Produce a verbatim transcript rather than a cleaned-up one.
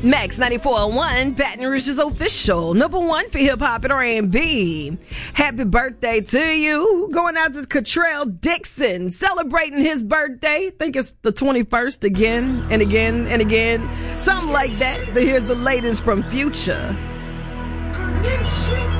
Max ninety-four point one, Baton Rouge's official number one for hip-hop and R and B. Happy birthday to you. Going out to Cottrell Dixon, celebrating his birthday. Think it's the twenty-first again and again and again. Something like that. But here's the latest from Future. Connection.